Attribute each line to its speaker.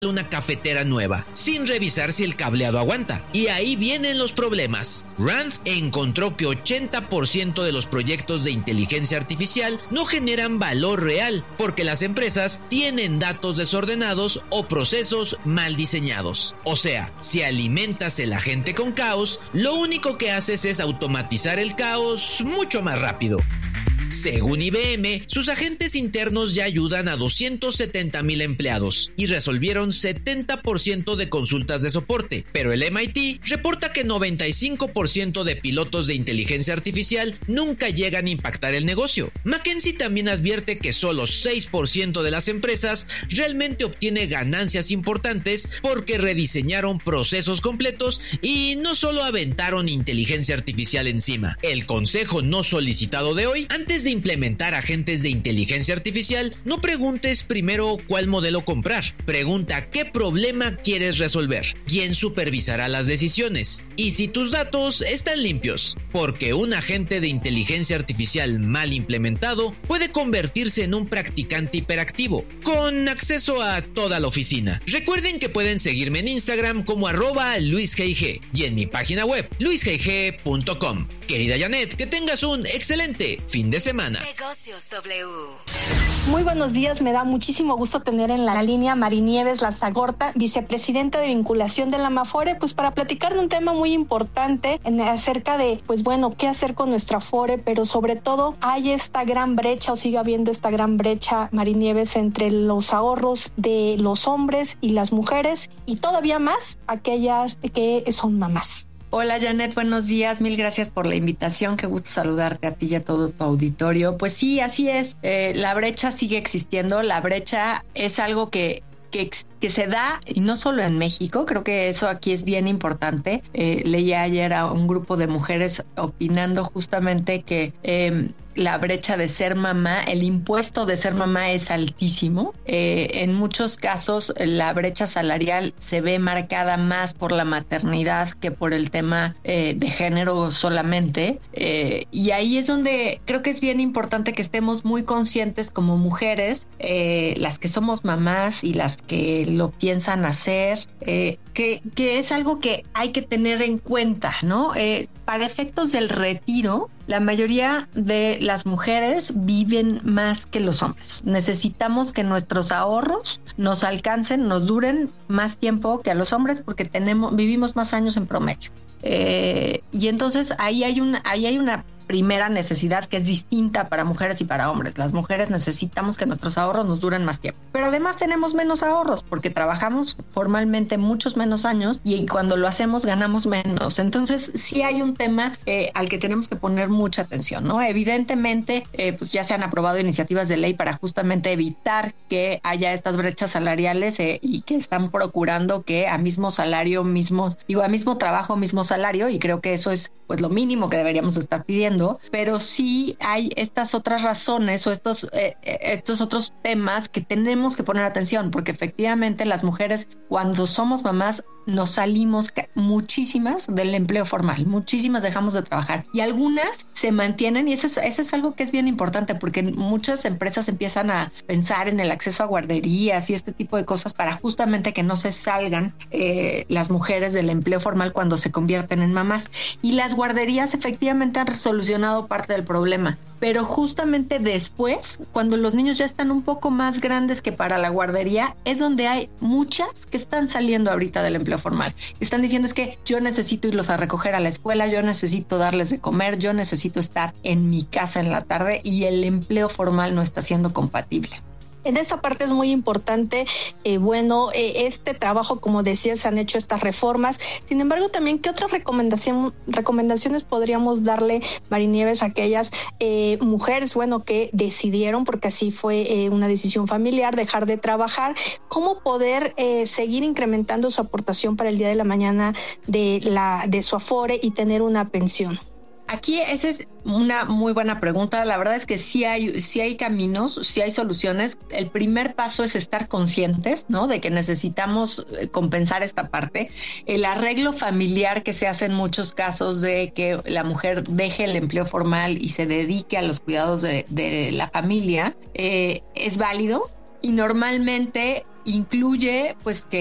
Speaker 1: una cafetera nueva, sin revisar si el cableado aguanta. Y ahí vienen los problemas. Rand encontró que 80% de los proyectos de inteligencia artificial no generan valor real, porque las empresas tienen datos desordenados o procesos mal diseñados. O sea, si alimentas el agente con caos, lo único que haces es automatizar el caos mucho más rápido. Según IBM, sus agentes internos ya ayudan a 270,000 empleados y resolvieron 70% de consultas de soporte, pero el MIT reporta que 95% de pilotos de inteligencia artificial nunca llegan a impactar el negocio. McKinsey también advierte que solo 6% de las empresas realmente obtiene ganancias importantes porque rediseñaron procesos completos y no solo aventaron inteligencia artificial encima. El consejo no solicitado de hoy: antes de implementar agentes de inteligencia artificial, no preguntes primero cuál modelo comprar. Pregunta qué problema quieres resolver, quién supervisará las decisiones y si tus datos están limpios, porque un agente de inteligencia artificial mal implementado puede convertirse en un practicante hiperactivo, con acceso a toda la oficina. Recuerden que pueden seguirme en Instagram como @LuisGG y en mi página web, luisgg.com. Querida Janet, que tengas un excelente fin de semana.
Speaker 2: Negocios W.
Speaker 3: Muy buenos días, me da muchísimo gusto tener en la línea Marinieves Lazagorta, vicepresidenta de vinculación de la Amafore, pues para platicar de un tema muy importante acerca de, pues bueno, qué hacer con nuestra Afore, pero sobre todo hay esta gran brecha o sigue habiendo esta gran brecha, Marinieves, entre los ahorros de los hombres y las mujeres y todavía más aquellas que son mamás.
Speaker 4: Hola Janet, buenos días, mil gracias por la invitación, qué gusto saludarte a ti y a todo tu auditorio. Pues sí, así es, la brecha sigue existiendo, la brecha es algo que se da, y no solo en México, creo que eso aquí es bien importante. Leí ayer a un grupo de mujeres opinando justamente que la brecha de ser mamá, el impuesto de ser mamá es altísimo. En muchos casos la brecha salarial se ve marcada más por la maternidad que por el tema de género solamente. Y ahí es donde creo que es bien importante que estemos muy conscientes como mujeres, las que somos mamás y las que lo piensan hacer, que es algo que hay que tener en cuenta, ¿no? Para efectos del retiro, la mayoría de las mujeres viven más que los hombres. Necesitamos que nuestros ahorros nos alcancen, nos duren más tiempo que a los hombres porque vivimos más años en promedio. Y entonces ahí hay una primera necesidad que es distinta para mujeres y para hombres. Las mujeres necesitamos que nuestros ahorros nos duren más tiempo, pero además tenemos menos ahorros porque trabajamos formalmente muchos menos años y cuando lo hacemos ganamos menos. Entonces sí hay un tema al que tenemos que poner mucha atención, ¿no? Evidentemente pues ya se han aprobado iniciativas de ley para justamente evitar que haya estas brechas salariales y que están procurando que a mismo salario, a mismo trabajo, mismo salario, y creo que eso es pues lo mínimo que deberíamos estar pidiendo. Pero sí hay estas otras razones o estos otros temas que tenemos que poner atención, porque efectivamente las mujeres cuando somos mamás nos salimos muchísimas del empleo formal, muchísimas dejamos de trabajar y algunas se mantienen, y eso es algo que es bien importante porque muchas empresas empiezan a pensar en el acceso a guarderías y este tipo de cosas para justamente que no se salgan las mujeres del empleo formal cuando se convierten en mamás, y las guarderías efectivamente han solucionado parte del problema. Pero justamente después, cuando los niños ya están un poco más grandes que para la guardería, es donde hay muchas que están saliendo ahorita del empleo formal. Están diciendo es que yo necesito irlos a recoger a la escuela, yo necesito darles de comer, yo necesito estar en mi casa en la tarde y el empleo formal no está siendo compatible.
Speaker 3: En esta parte es muy importante, este trabajo, como decías, se han hecho estas reformas. Sin embargo, también, ¿qué otras recomendaciones podríamos darle, Marinieves, a aquellas mujeres, que decidieron, porque así fue una decisión familiar, dejar de trabajar? ¿Cómo poder seguir incrementando su aportación para el día de la mañana de su Afore y tener una pensión?
Speaker 4: Aquí esa es una muy buena pregunta. La verdad es que sí hay caminos, sí hay soluciones. El primer paso es estar conscientes, ¿no?, de que necesitamos compensar esta parte. El arreglo familiar que se hace en muchos casos de que la mujer deje el empleo formal y se dedique a los cuidados de la familia es válido. Y normalmente incluye pues que